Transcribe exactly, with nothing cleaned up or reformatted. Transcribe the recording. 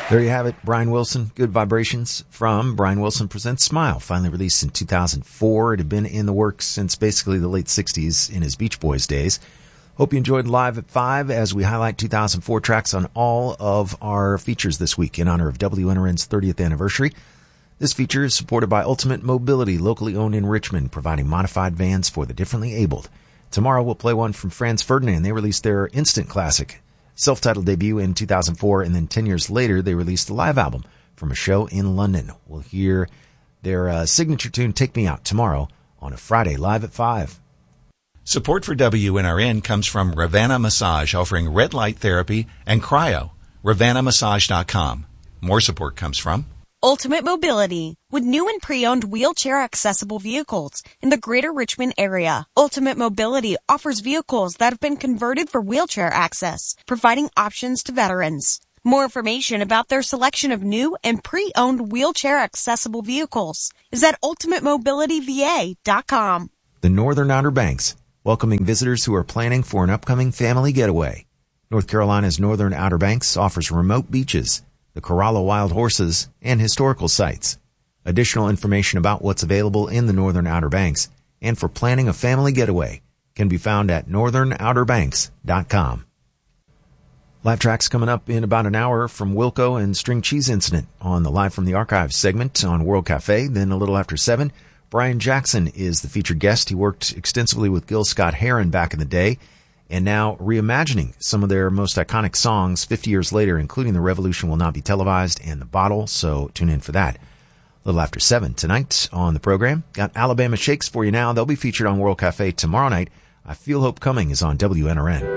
There you have it, Brian Wilson, Good Vibrations from Brian Wilson Presents Smile, finally released in two thousand four. It had been in the works since basically the late sixties in his Beach Boys days. Hope you enjoyed Live at five as we highlight two thousand four tracks on all of our features this week in honor of W N R N's thirtieth anniversary. This feature is supported by Ultimate Mobility, locally owned in Richmond, providing modified vans for the differently abled. Tomorrow we'll play one from Franz Ferdinand. They released their instant classic self-titled debut in two thousand four, and then ten years later they released a live album from a show in London. We'll hear their uh, signature tune, Take Me Out, tomorrow on a Friday, Live at five. Support for W N R N comes from Ravana Massage, offering red light therapy and cryo. Ravana Massage dot com. More support comes from Ultimate Mobility, with new and pre-owned wheelchair-accessible vehicles in the greater Richmond area. Ultimate Mobility offers vehicles that have been converted for wheelchair access, providing options to veterans. More information about their selection of new and pre-owned wheelchair-accessible vehicles is at ultimate mobility v a dot com. The Northern Outer Banks, welcoming visitors who are planning for an upcoming family getaway. North Carolina's Northern Outer Banks offers remote beaches, the Corolla Wild Horses, and historical sites. Additional information about what's available in the Northern Outer Banks and for planning a family getaway can be found at northern outer banks dot com. Live tracks coming up in about an hour from Wilco and String Cheese Incident on the Live from the Archives segment on World Cafe. Then a little after seven, Brian Jackson is the featured guest. He worked extensively with Gil Scott-Heron back in the day, and now reimagining some of their most iconic songs fifty years later, including The Revolution Will Not Be Televised and The Bottle, so tune in for that. A little after seven tonight on the program. Got Alabama Shakes for you now. They'll be featured on World Cafe tomorrow night. I Feel Hope Coming is on W N R N.